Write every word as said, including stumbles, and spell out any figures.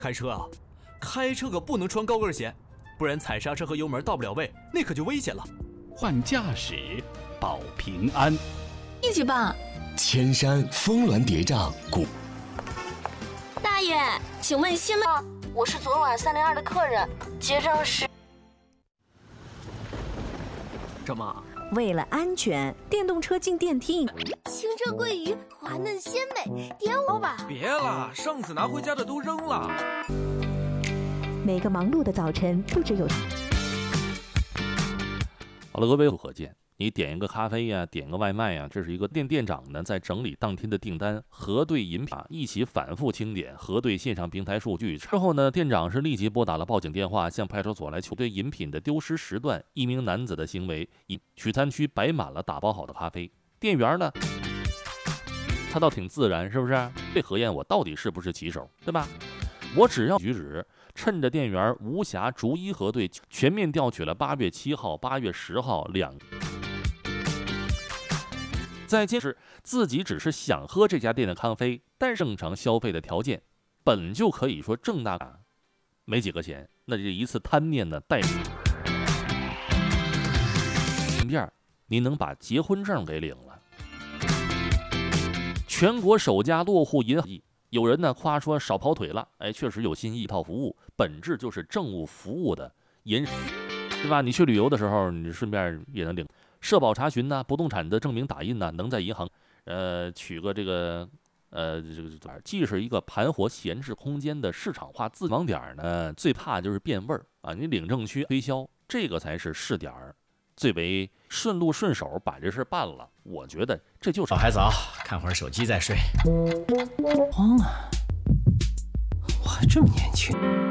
开车啊，开车可不能穿高跟鞋，不然踩刹车和油门到不了位，那可就危险了。 换驾驶保平安， 一起办。 千山峰峦叠嶂，古。 大爷，请问新吗？ 我是昨晚三零二的客人，结账是。 这么， 为了安全，电动车进电梯。 清蒸桂鱼滑嫩鲜美，点我吧。 别了，上次拿回家的都扔了。 每个忙碌的早晨都只有。 好了，各位可见，你点一个咖啡呀、啊，点个外卖呀、啊，这是一个店店长呢在整理当天的订单，核对饮品，一起反复清点，核对线上平台数据之后呢，店长是立即拨打了报警电话，向派出所来求对饮品的丢失时段、一名男子的行为，以取餐区摆满了打包好的咖啡，店员呢，他倒挺自然，是不是？被核验我到底是不是骑手，对吧？我只要举止。趁着店员无暇逐一核对，全面调取了八月七号、八月十号两。再接着，自己只是想喝这家店的咖啡，但正常消费的条件本就可以说正大，没几个钱，那这一次贪念呢带。顺便，你能把结婚证给领了。全国首家落户银行。有人呢夸说少跑腿了，哎，确实有新意，一套服务本质就是政务服务的延伸，对吧？你去旅游的时候，你顺便也能领社保查询呐、不动产的证明打印呐，能在银行呃取个这个呃这个既是一个盘活闲置空间的市场化自网点呢，最怕就是变味儿啊！你领证区推销，这个才是试点儿。最为顺路顺手把这事办了，我觉得这就是。 老孩子啊，看会儿手机再睡。 慌啊，我还这么年轻。